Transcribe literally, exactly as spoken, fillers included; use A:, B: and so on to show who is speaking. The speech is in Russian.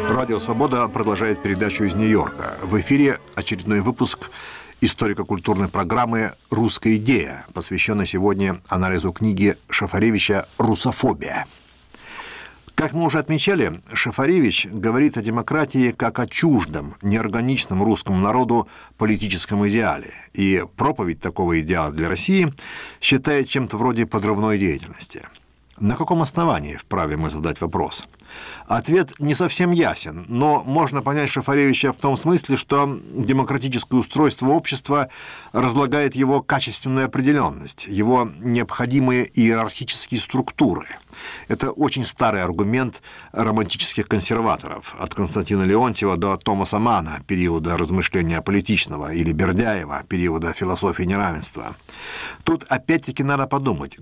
A: Радио «Свобода» продолжает передачу из Нью-Йорка. В эфире очередной выпуск историко-культурной программы «Русская идея», посвященной сегодня анализу книги Шафаревича «Русофобия». Как мы уже отмечали, Шафаревич говорит о демократии как о чуждом, неорганичном русскому народу политическом идеале, и проповедь такого идеала для России считает чем-то вроде подрывной деятельности. На каком основании вправе мы задать вопрос? Ответ не совсем ясен, но можно понять Шафаревича в том смысле, что демократическое устройство общества разлагает его качественную определенность, его необходимые иерархические структуры. Это очень старый аргумент романтических консерваторов, от Константина Леонтьева до Томаса Манна, периода размышления политичного, или Бердяева, периода философии неравенства. Тут опять-таки надо подумать,